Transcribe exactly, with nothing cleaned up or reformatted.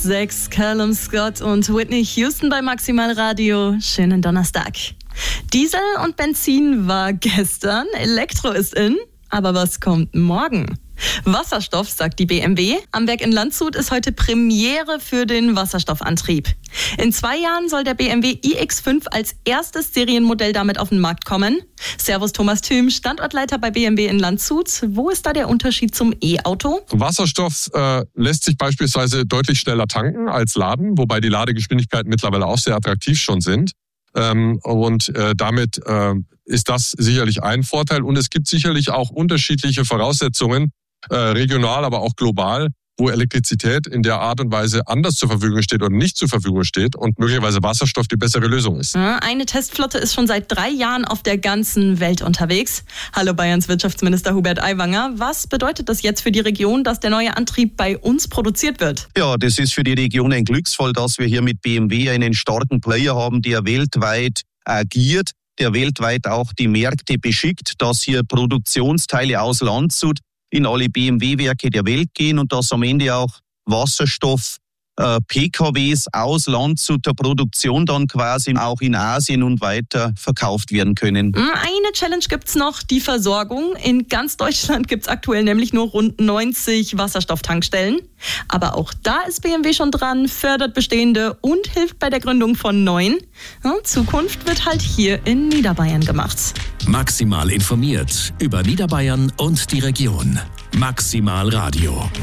Sechs, Callum Scott und Whitney Houston bei Maximal Radio. Schönen Donnerstag. Diesel und Benzin war gestern, Elektro ist in, aber was kommt morgen? Wasserstoff, sagt die B M W. Am Werk in Landshut ist heute Premiere für den Wasserstoffantrieb. In zwei Jahren soll der B M W i X fünf als erstes Serienmodell damit auf den Markt kommen. Servus Thomas Thüm, Standortleiter bei B M W in Landshut. Wo ist da der Unterschied zum E-Auto? Wasserstoff äh, lässt sich beispielsweise deutlich schneller tanken als laden, wobei die Ladegeschwindigkeiten mittlerweile auch sehr attraktiv schon sind. Ähm, und äh, damit äh, ist das sicherlich ein Vorteil. Und es gibt sicherlich auch unterschiedliche Voraussetzungen, Äh, regional, aber auch global, wo Elektrizität in der Art und Weise anders zur Verfügung steht oder nicht zur Verfügung steht und möglicherweise Wasserstoff die bessere Lösung ist. Eine Testflotte ist schon seit drei Jahren auf der ganzen Welt unterwegs. Hallo Bayerns Wirtschaftsminister Hubert Aiwanger. Was bedeutet das jetzt für die Region, dass der neue Antrieb bei uns produziert wird? Ja, das ist für die Region ein Glücksfall, dass wir hier mit B M W einen starken Player haben, der weltweit agiert, der weltweit auch die Märkte beschickt, dass hier Produktionsteile aus Landshut in alle B M W-Werke der Welt gehen und dass am Ende auch Wasserstoff äh, P K Ws aus Landshuter Produktion dann quasi auch in Asien und weiter verkauft werden können. Eine Challenge gibt's noch, die Versorgung. In ganz Deutschland gibt's aktuell nämlich nur rund neunzig Wasserstofftankstellen. Aber auch da ist B M W schon dran, fördert bestehende und hilft bei der Gründung von neuen. Ja, Zukunft wird halt hier in Niederbayern gemacht. Maximal informiert über Niederbayern und die Region. Maximal Radio.